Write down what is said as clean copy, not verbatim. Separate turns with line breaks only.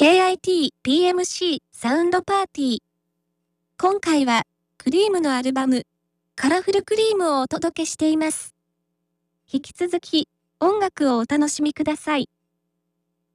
KIT PMC サウンドパーティー。今回は、クリームのアルバム、カラフルクリームをお届けしています。引き続き、音楽をお楽しみください。